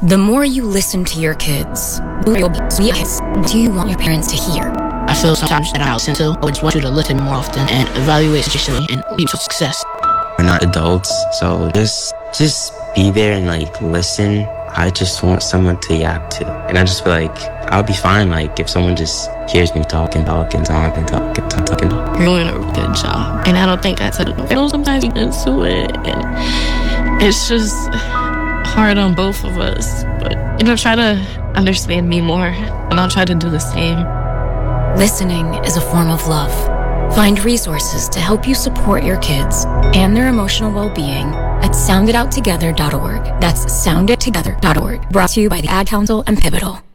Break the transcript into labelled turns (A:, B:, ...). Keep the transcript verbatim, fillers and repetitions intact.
A: The more you listen to your kids, the more you'll be. What do you want your parents to hear?
B: I feel sometimes that I listen to. I just want you to listen more often and evaluate situation and lead for success.
C: We're not adults, so just just be there and like listen. I just want someone to yap to, and I just feel like I'll be fine. Like if someone just hears me talking, talking, talking, talking, talking.
D: You're doing a good job, and I don't think I said it. I know sometimes you get into it, and it's just hard on both of us. But you know, try to understand me more, and I'll try to do the same.
A: Listening is a form of love. Find resources to help you support your kids and their emotional well-being at sound it out together dot org. That's sound it together dot org. Brought to you by the Ad Council and Pivotal.